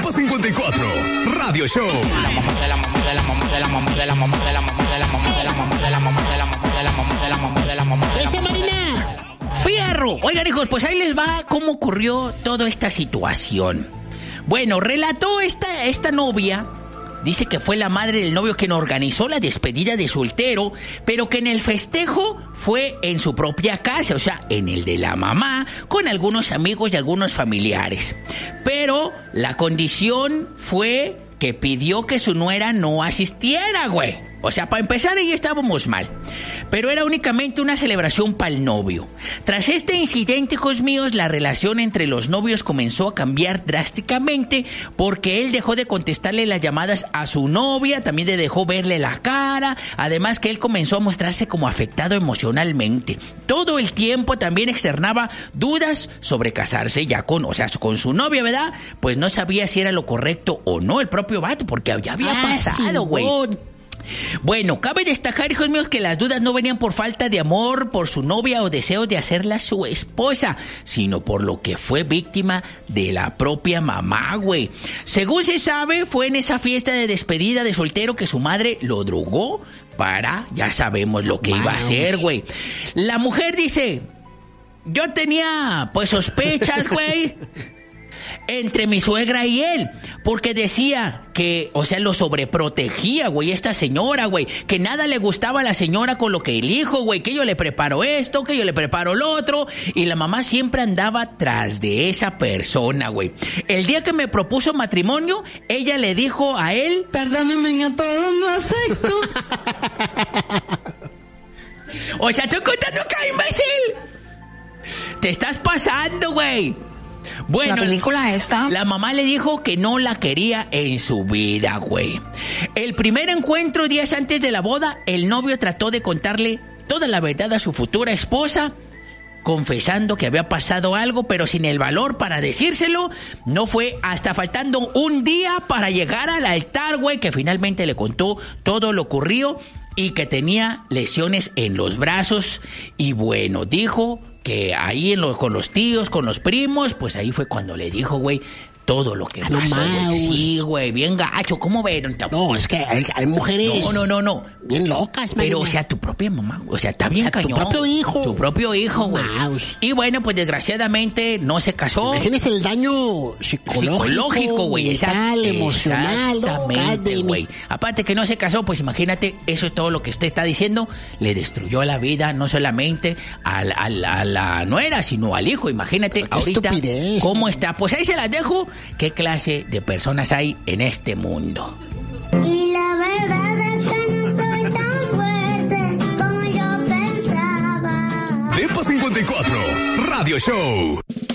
Depa 54 Radio Show. ¡Ese Marina! ¡Fierro! Oigan, hijos, pues ahí les va cómo ocurrió toda esta situación. Bueno, relató esta novia. Dice que fue la madre del novio quien organizó la despedida de soltero, pero que en el festejo fue en su propia casa, o sea, en el de la mamá, con algunos amigos y algunos familiares. Pero la condición fue que pidió que su nuera no asistiera, güey. O sea, para empezar, ahí estábamos mal. Pero era únicamente una celebración para el novio. Tras este incidente, hijos míos, la relación entre los novios comenzó a cambiar drásticamente porque él dejó de contestarle las llamadas a su novia, también le dejó verle la cara, además que él comenzó a mostrarse como afectado emocionalmente. Todo el tiempo también externaba dudas sobre casarse ya con su novia, ¿verdad? Pues no sabía si era lo correcto o no el propio vato, porque ya había pasado, güey. Bueno, cabe destacar, hijos míos, que las dudas no venían por falta de amor por su novia o deseos de hacerla su esposa, sino por lo que fue víctima de la propia mamá, güey. Según se sabe, fue en esa fiesta de despedida de soltero que su madre lo drogó ya sabemos lo que iba a hacer, güey. La mujer dice, yo tenía, pues, sospechas, güey, entre mi suegra y él, porque decía que, lo sobreprotegía, güey, esta señora, güey, que nada le gustaba a la señora con lo que el hijo, güey, que yo le preparo esto, que yo le preparo lo otro, y la mamá siempre andaba tras de esa persona, güey. El día que me propuso matrimonio, ella le dijo a él, perdóname, a todos no acepto. O sea, estoy contando acá, imbécil. Te estás pasando, güey. Bueno, la película esta. La mamá le dijo que no la quería en su vida, güey. El primer encuentro, días antes de la boda, el novio trató de contarle toda la verdad a su futura esposa, confesando que había pasado algo, pero sin el valor para decírselo. No fue hasta faltando un día para llegar al altar, güey, que finalmente le contó todo lo ocurrido y que tenía lesiones en los brazos. Y bueno, dijo que ahí con los tíos, con los primos, pues ahí fue cuando le dijo, güey, todo lo que pasó, güey. Sí, güey, bien gacho. ¿Cómo ven? No, es que hay mujeres... No. Bien locas, man. Pero, tu propia mamá, está bien cañón. Tu propio hijo. Tu propio hijo, güey. Y bueno, pues desgraciadamente no se casó. Imagínese el daño psicológico, güey. Emocional. Exactamente, güey. Aparte que no se casó, pues imagínate, eso es todo lo que usted está diciendo. Le destruyó la vida, no solamente a la nuera, sino al hijo. Imagínate ahorita cómo está. Pues ahí se las dejo. ¿Qué clase de personas hay en este mundo? Y la verdad es que no soy tan fuerte como yo pensaba. Depa 54 Radio Show.